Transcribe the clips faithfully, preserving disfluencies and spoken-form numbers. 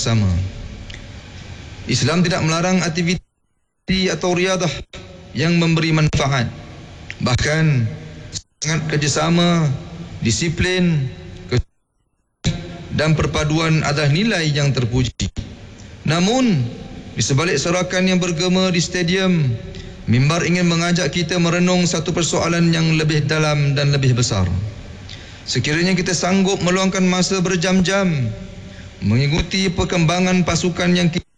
bersama. Islam tidak melarang aktiviti atau riadah yang memberi manfaat. Bahkan sangat kerjasama, disiplin dan perpaduan adalah nilai yang terpuji. Namun di sebalik sorakan yang bergema di stadium, mimbar ingin mengajak kita merenung satu persoalan yang lebih dalam dan lebih besar. Sekiranya kita sanggup meluangkan masa berjam-jam mengikuti perkembangan pasukan yang kita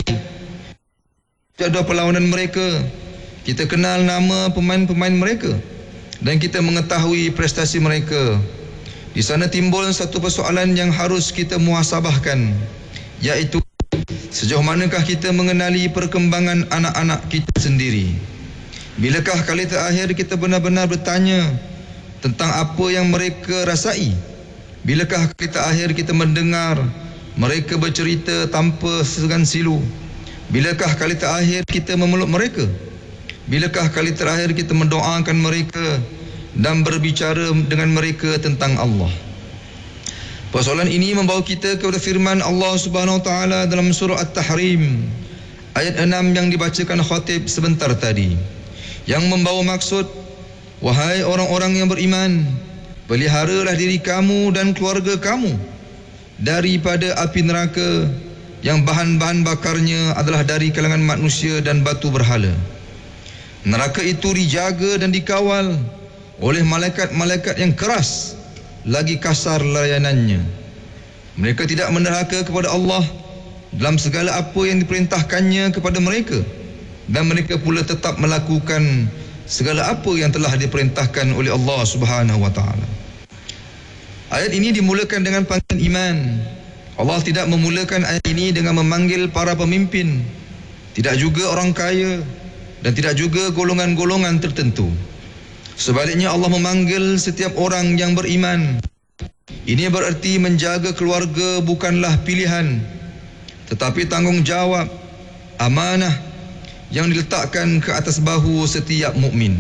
jadual perlawanan mereka, kita kenal nama pemain-pemain mereka dan kita mengetahui prestasi mereka, di sana timbul satu persoalan yang harus kita muhasabahkan, iaitu sejauh manakah kita mengenali perkembangan anak-anak kita sendiri. Bilakah kali terakhir kita benar-benar bertanya tentang apa yang mereka rasai? Bilakah kali terakhir kita mendengar mereka bercerita tanpa segan silu? Bilakah kali terakhir kita memeluk mereka? Bilakah kali terakhir kita mendoakan mereka dan berbicara dengan mereka tentang Allah? Persoalan ini membawa kita kepada firman Allah Subhanahu Wa Taala dalam surah At-Tahrim ayat enam yang dibacakan khatib sebentar tadi, yang membawa maksud, wahai orang-orang yang beriman, peliharalah diri kamu dan keluarga kamu daripada api neraka yang bahan-bahan bakarnya adalah dari kalangan manusia dan batu berhala. Neraka itu dijaga dan dikawal oleh malaikat-malaikat yang keras lagi kasar layanannya. Mereka tidak menderhaka kepada Allah dalam segala apa yang diperintahkannya kepada mereka, dan mereka pula tetap melakukan segala apa yang telah diperintahkan oleh Allah Subhanahu Wa Taala. Ayat ini dimulakan dengan panggilan iman. Allah tidak memulakan ayat ini dengan memanggil para pemimpin, tidak juga orang kaya, dan tidak juga golongan-golongan tertentu. Sebaliknya Allah memanggil setiap orang yang beriman. Ini bererti menjaga keluarga bukanlah pilihan, tetapi tanggungjawab, amanah yang diletakkan ke atas bahu setiap mukmin.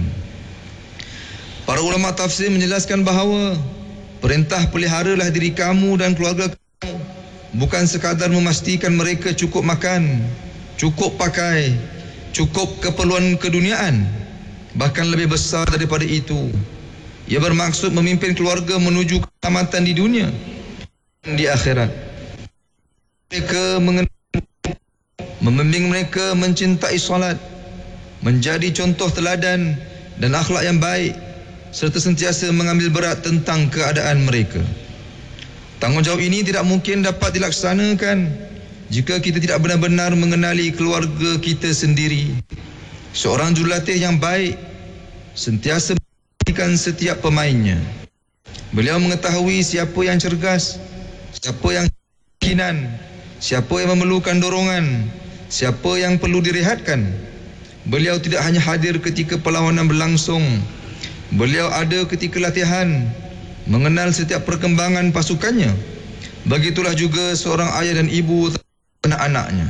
Para ulama tafsir menjelaskan bahawa perintah peliharalah diri kamu dan keluarga kamu bukan sekadar memastikan mereka cukup makan, cukup pakai, cukup keperluan keduniaan. Bahkan lebih besar daripada itu, ia bermaksud memimpin keluarga menuju keselamatan di dunia dan di akhirat. Mereka mengenal, membimbing mereka mencintai solat, menjadi contoh teladan dan akhlak yang baik, serta sentiasa mengambil berat tentang keadaan mereka. Tanggungjawab ini tidak mungkin dapat dilaksanakan jika kita tidak benar-benar mengenali keluarga kita sendiri. Seorang jurulatih yang baik sentiasa memperhatikan setiap pemainnya. Beliau mengetahui siapa yang cergas, siapa yang keinginan, siapa yang memerlukan dorongan, siapa yang perlu direhatkan. Beliau tidak hanya hadir ketika perlawanan berlangsung, beliau ada ketika latihan, mengenal setiap perkembangan pasukannya. Begitulah juga seorang ayah dan ibu terhadap anak-anaknya.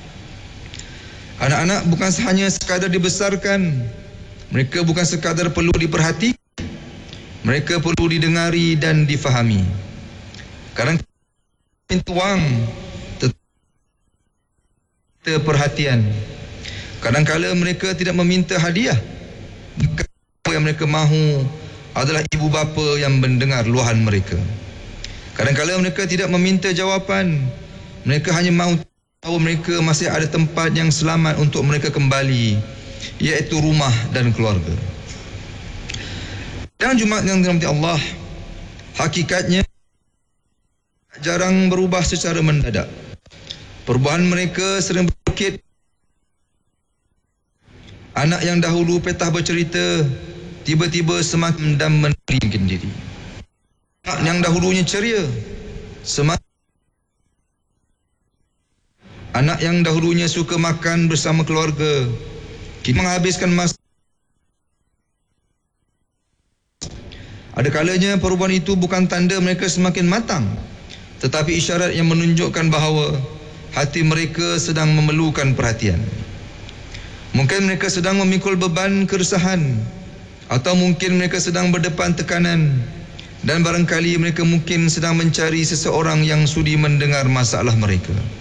Anak-anak bukan hanya sekadar dibesarkan, mereka bukan sekadar perlu diperhatikan, mereka perlu didengari dan difahami. Kadang minta wang, tetapi perhatian. Kadang-kala mereka tidak meminta hadiah, apa yang mereka mahu adalah ibu bapa yang mendengar luahan mereka. Kadang-kala mereka tidak meminta jawapan, mereka hanya mahu bahawa mereka masih ada tempat yang selamat untuk mereka kembali, iaitu rumah dan keluarga. Dan Jumaat yang dirahmati Allah, hakikatnya jarang berubah secara mendadak. Perubahan mereka sering berbukit. Anak yang dahulu petah bercerita, tiba-tiba semakin dan meneringkan diri. Anak yang dahulunya ceria, semakin Anak yang dahulunya suka makan bersama keluarga, kini menghabiskan masa. Ada kalanya perubahan itu bukan tanda mereka semakin matang, tetapi isyarat yang menunjukkan bahawa hati mereka sedang memerlukan perhatian. Mungkin mereka sedang memikul beban keresahan, atau mungkin mereka sedang berdepan tekanan, dan barangkali mereka mungkin sedang mencari seseorang yang sudi mendengar masalah mereka.